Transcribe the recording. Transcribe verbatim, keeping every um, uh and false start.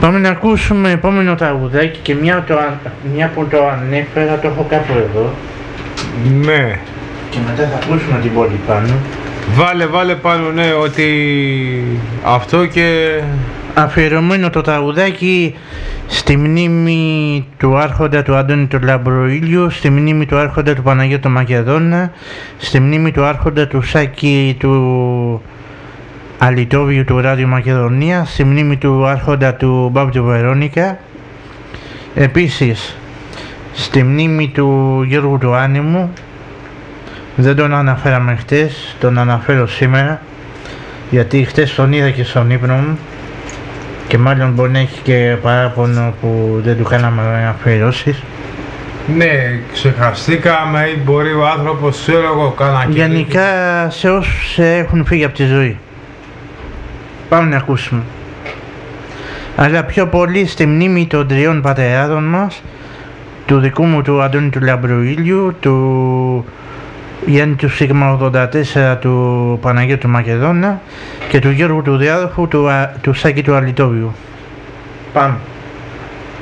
Πάμε να ακούσουμε επόμενο τραγουδάκι και μια, το, μια που το ανέφερα, το έχω κάπου εδώ. Ναι. Και μετά θα ακούσουμε την πόλη πάνω. Βάλε, βάλε πάνω, ναι, ότι αυτό και... Αφιερωμένο το τραγουδάκι στη μνήμη του άρχοντα του Αντώνη του Λαμπροήλιου, στη μνήμη του άρχοντα του Παναγιώτου του Μακεδόνα, στη μνήμη του άρχοντα του Σάκη του Αλιτόβιου του Ράδιο Μακεδονία, στη μνήμη του άρχοντα του Μπάμπτου Βερόνικα, επίσης στη μνήμη του Γιώργου του Άνεμου. Δεν τον αναφέραμε χτες, τον αναφέρω σήμερα, γιατί χτες τον είδα και στον ύπνο μου και μάλλον μπορεί να έχει και παράπονο που δεν του κάναμε αφιερώσεις. Ναι, ξεχαστήκαμε ή μπορεί ο άνθρωπος, ξέρω εγώ, κάνα και... Γενικά σε όσους έχουν φύγει από τη ζωή. Πάμε να ακούσουμε. Αλλά πιο πολύ στη μνήμη των τριών πατεράδων μας, του δικού μου του Αντώνη του Λαμπροήλιου, του Γιάννη του Σίγμα ογδόντα τέσσερα του Παναγιώτου του Μακεδόνα και του Γιώργου του Διάδοχου του, του Σάκη του Αλιτόβιου. Πάμε.